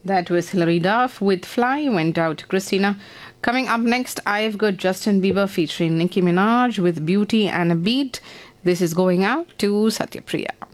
That was Hilary Duff with Fly, went out to Christina. Coming up next, I've got Justin Bieber featuring Nicki Minaj with Beauty and a Beat. This is going out to Satyapriya.